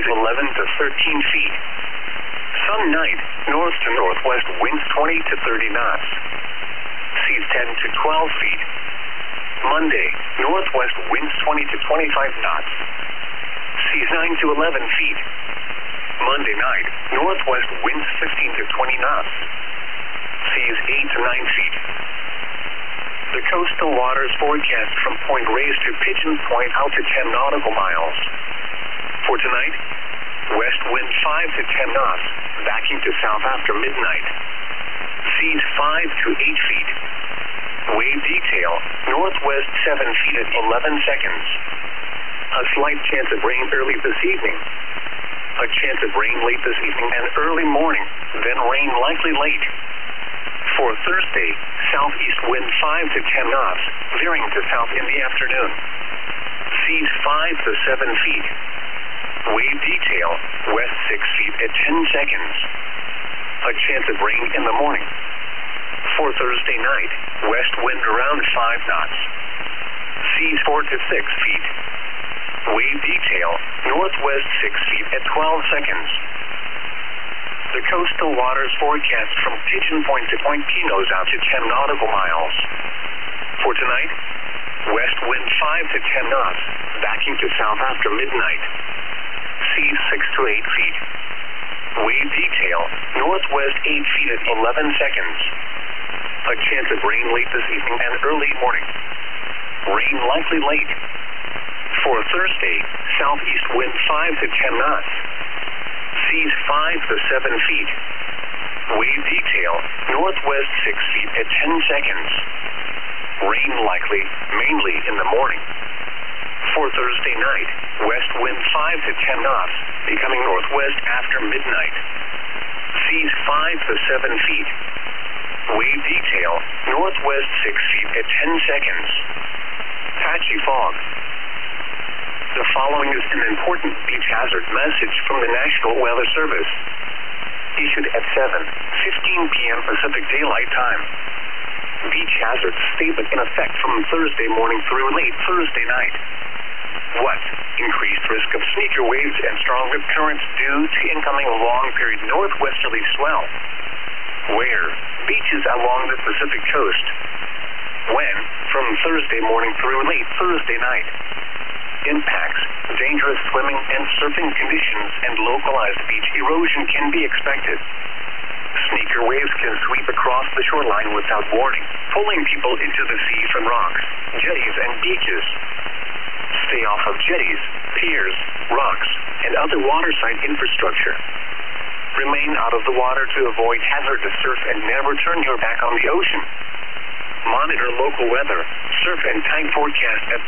seas 11 to 13 feet. Sun night, north to northwest winds 20 to 30 knots. Seas 10 to 12 feet. Monday, northwest winds 20 to 25 knots. Seas 9 to 11 feet. Monday night, northwest winds 15 to 20 knots. Seas 8 to 9 feet. The coastal waters forecast from Point Reyes to Pigeon Point out to 10 nautical miles. For tonight, west wind 5 to 10 knots, backing to south after midnight. Seas 5 to 8 feet. Wave detail, northwest 7 feet at 11 seconds. A slight chance of rain early this evening. A chance of rain late this evening and early morning, then rain likely late. For Thursday, southeast wind 5 to 10 knots, veering to south in the afternoon. Seas 5 to 7 feet. Wave detail, west 6 feet at 10 seconds. A chance of rain in the morning. For Thursday night, west wind around 5 knots. Seas 4 to 6 feet. Wave detail, northwest 6 feet at 12 seconds. The coastal waters forecast from Pigeon Point to Point Pinos out to 10 nautical miles. For tonight, west wind 5 to 10 knots, backing to south after midnight. Seas 6 to 8 feet. Wave detail, northwest 8 feet at 11 seconds. A chance of rain late this evening and early morning. Rain likely late. For Thursday, southeast wind 5 to 10 knots. Seas 5 to 7 feet. Wave detail, northwest 6 feet at 10 seconds. Rain likely, mainly in the morning. For Thursday night, west wind 5 to 10 knots, becoming northwest after midnight. Seas 5 to 7 feet. Wave detail, northwest 6 feet at 10 seconds. Patchy fog. The following is an important beach hazard message from the National Weather Service. Issued at 7:15 p.m. Pacific Daylight Time. Beach hazard statement in effect from Thursday morning through late Thursday night. What? Increased risk of sneaker waves and strong rip currents due to incoming long-period northwesterly swell. Where? Beaches along the Pacific coast. When? From Thursday morning through late Thursday night. Impacts, dangerous swimming and surfing conditions and localized beach erosion can be expected. Sneaker waves can sweep across the shoreline without warning, pulling people into the sea from rocks, jetties, and beaches. Stay off of jetties, piers, rocks, and other waterside infrastructure. Remain out of the water to avoid hazardous surf and never turn your back on the ocean. Monitor local weather, surf and tide forecast at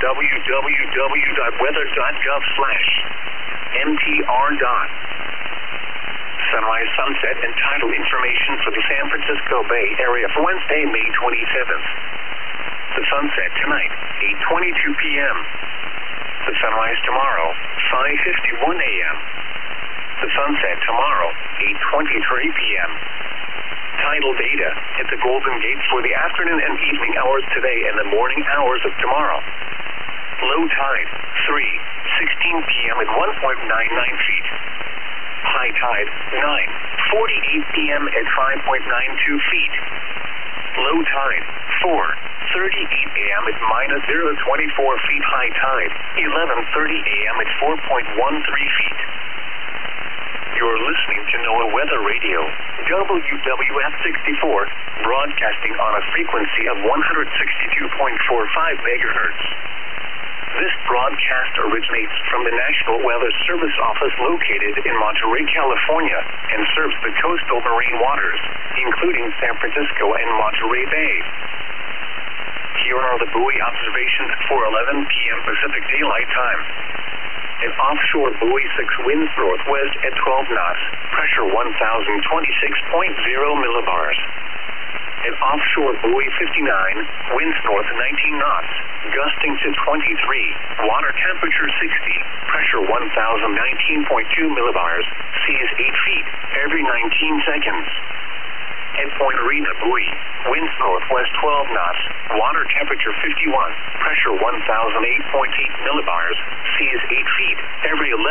www.weather.gov/MTR. Sunrise, sunset, and tidal information for the San Francisco Bay Area for Wednesday, May 27th. The sunset tonight, 8:22 p.m. The sunrise tomorrow, 5:51 a.m. The sunset tomorrow, 8:23 p.m. Tidal data at the Golden Gate for the afternoon and evening hours today and the morning hours of tomorrow. Low tide, 3:16 p.m. at 1.99 feet. High tide, 9:48 p.m. at 5.92 feet. Low tide, 4:38 a.m. at -0.24 feet. High tide, 11:30 a.m. at 4.13 feet. You're listening to NOAA Weather Radio, WWF 64, broadcasting on a frequency of 162.45 megahertz. This broadcast originates from the National Weather Service office located in Monterey, California, and serves the coastal marine waters, including San Francisco and Monterey Bay. Here are the buoy observations for 11 p.m. Pacific Daylight Time. An offshore buoy 6 winds northwest at 12 knots, pressure 1,026.0 millibars. An offshore buoy 59, winds north 19 knots, gusting to 23, water temperature 60, pressure 1,019.2 millibars, seas 8 feet every 19 seconds. At Point Arena buoy, winds northwest 12 knots, water temperature 51, pressure 1,008.8 millibars, seas 8 feet every 11